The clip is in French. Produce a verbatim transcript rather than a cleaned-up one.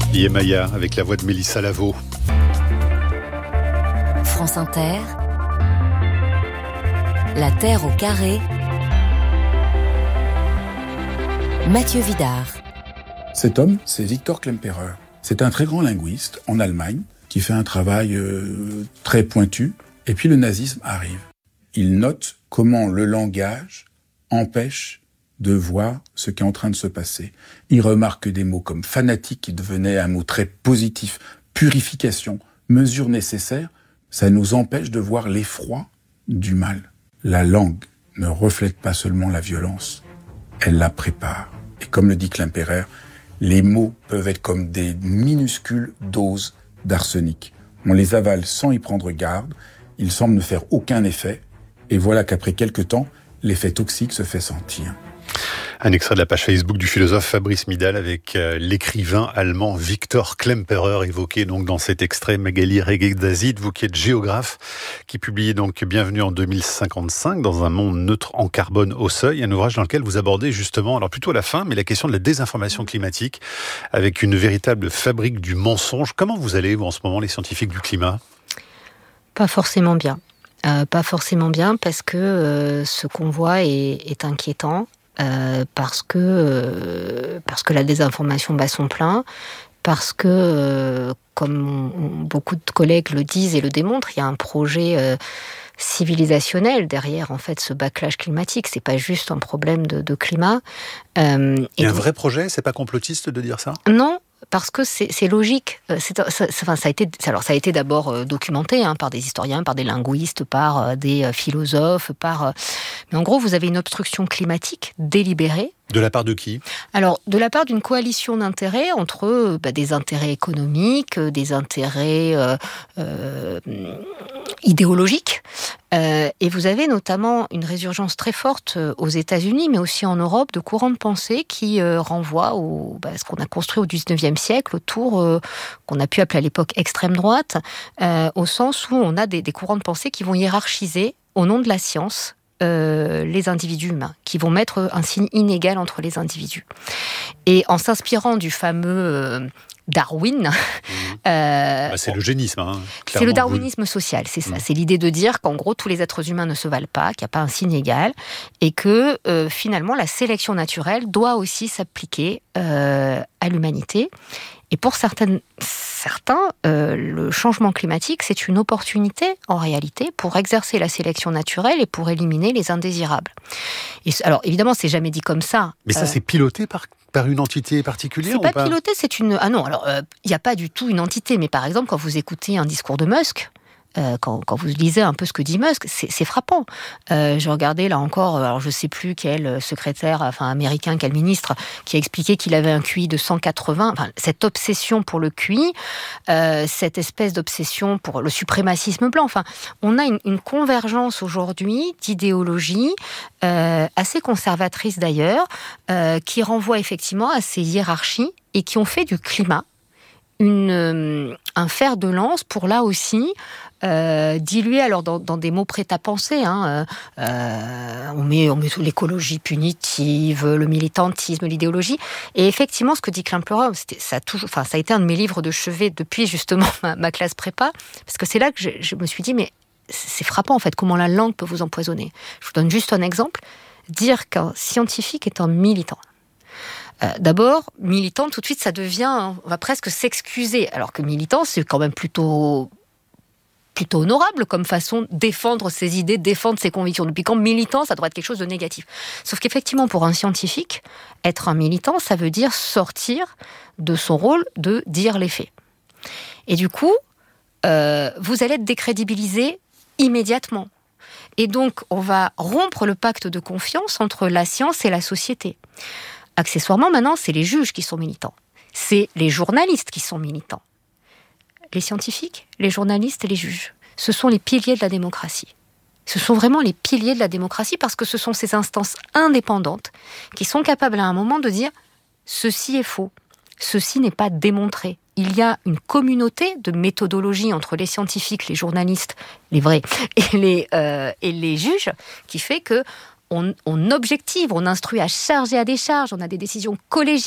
Yemaya avec la voix de Mélissa Lavo. France Inter, La Terre au carré, Mathieu Vidard. Cet homme, c'est Victor Klemperer. C'est un très grand linguiste en Allemagne qui fait un travail euh, très pointu. Et puis le nazisme arrive. Il note comment le langage empêche de voir ce qui est en train de se passer. Il remarque que des mots comme fanatique, qui devenait un mot très positif, purification, mesure nécessaire, ça nous empêche de voir l'effroi du mal. La langue ne reflète pas seulement la violence, elle la prépare. Et comme le dit Klemperer, les mots peuvent être comme des minuscules doses d'arsenic. On les avale sans y prendre garde, ils semblent ne faire aucun effet, et voilà qu'après quelque temps, l'effet toxique se fait sentir. Un extrait de la page Facebook du philosophe Fabrice Midal avec euh, l'écrivain allemand Victor Klemperer évoqué donc dans cet extrait. Magali Reguedazid, vous qui êtes géographe, qui publie donc Bienvenue en deux mille cinquante-cinq dans un monde neutre en carbone au seuil, un ouvrage dans lequel vous abordez justement, alors plutôt à la fin, mais la question de la désinformation climatique avec une véritable fabrique du mensonge. Comment vous allez, vous, en ce moment, les scientifiques du climat ? Pas forcément bien. Euh, pas forcément bien parce que euh, ce qu'on voit est, est inquiétant. Euh, parce que euh, parce que la désinformation bat son plein, parce que euh, comme on, beaucoup de collègues le disent et le démontrent, il y a un projet euh, civilisationnel derrière en fait ce backlash climatique. C'est pas juste un problème de, de climat. Euh, il y a un vrai projet, c'est pas complotiste de dire ça ? Non. Parce que c'est, c'est logique. C'est, ça, enfin, ça a été, alors ça a été d'abord euh, documenté hein, par des historiens, par des linguistes, par euh, des euh, philosophes, par. Euh, mais en gros, vous avez une obstruction climatique délibérée. De la part de qui ? Alors, de la part d'une coalition d'intérêts entre euh, bah, des intérêts économiques, euh, des intérêts euh, euh, idéologiques. Euh, et vous avez notamment une résurgence très forte aux États-Unis, mais aussi en Europe, de courants de pensée qui euh, renvoient au, bah, ce qu'on a construit au dix-neuvième siècle, autour euh, qu'on a pu appeler à l'époque extrême droite, euh, au sens où on a des, des courants de pensée qui vont hiérarchiser, au nom de la science, Euh, les individus humains, qui vont mettre un signe inégal entre les individus. Et en s'inspirant du fameux euh, Darwin... Mmh. Euh, bah c'est l'eugénisme. Hein, c'est le darwinisme social, c'est ça. Mmh. C'est l'idée de dire qu'en gros, tous les êtres humains ne se valent pas, qu'il n'y a pas un signe égal, et que euh, finalement, la sélection naturelle doit aussi s'appliquer euh, à l'humanité. Et pour certaines, certains, euh, le changement climatique, c'est une opportunité, en réalité, pour exercer la sélection naturelle et pour éliminer les indésirables. Et, alors, évidemment, c'est jamais dit comme ça. Mais ça, euh, c'est piloté par, par une entité particulière C'est ou pas, pas piloté, c'est une... Ah non, alors, il euh, n'y a pas du tout une entité. Mais par exemple, quand vous écoutez un discours de Musk... Euh, quand, quand vous lisez un peu ce que dit Musk, c'est, c'est frappant. Euh, je regardais là encore, alors je sais plus quel secrétaire, enfin américain, quel ministre, qui a expliqué qu'il avait un Q I de cent quatre-vingts. Enfin, cette obsession pour le Q I, euh, cette espèce d'obsession pour le suprémacisme blanc. Enfin, on a une, une convergence aujourd'hui d'idéologies euh, assez conservatrices d'ailleurs, euh, qui renvoient effectivement à ces hiérarchies et qui ont fait du climat Une, euh, un fer de lance pour là aussi euh, diluer alors dans, dans des mots prêts à penser. Hein, euh, on met, on met l'écologie punitive, le militantisme, l'idéologie. Et effectivement, ce que dit Klemperer, ça a toujours, enfin, ça a été un de mes livres de chevet depuis justement ma, ma classe prépa, parce que c'est là que je, je me suis dit, mais c'est frappant en fait comment la langue peut vous empoisonner. Je vous donne juste un exemple. Dire qu'un scientifique est un militant. Euh, d'abord, militant, tout de suite, ça devient... On va presque s'excuser. Alors que militant, c'est quand même plutôt, plutôt honorable comme façon de défendre ses idées, défendre ses convictions. Depuis quand militant, ça doit être quelque chose de négatif. Sauf qu'effectivement, pour un scientifique, être un militant, ça veut dire sortir de son rôle de dire les faits. Et du coup, euh, vous allez être décrédibilisé immédiatement. Et donc, on va rompre le pacte de confiance entre la science et la société. Accessoirement, maintenant, c'est les juges qui sont militants. C'est les journalistes qui sont militants. Les scientifiques, les journalistes et les juges. Ce sont les piliers de la démocratie. Ce sont vraiment les piliers de la démocratie parce que ce sont ces instances indépendantes qui sont capables à un moment de dire « ceci est faux, ceci n'est pas démontré ». Il y a une communauté de méthodologie entre les scientifiques, les journalistes, les vrais, et les, euh, et les juges qui fait que On, on objective, on instruit à charge et à décharge, on a des décisions collégiales.